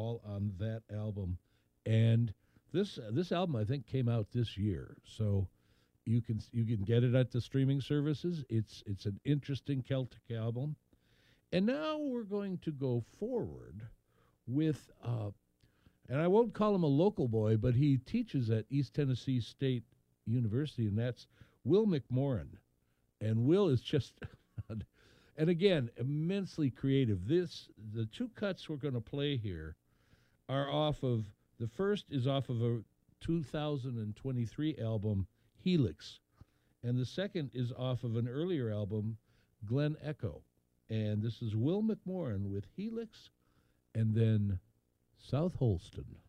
all on that album. And this album I think came out this year, so you can get it at the streaming services. It's an interesting Celtic album. And now we're going to go forward with and I won't call him a local boy, but he teaches at East Tennessee State University, and that's Will McMorrin. And Will is just and again, immensely creative. The two cuts we're going to play here are off of the first is off of a 2023 album, Helix, and the second is off of an earlier album, Glen Echo. And this is Will McMorrin with Helix, and then South Holston.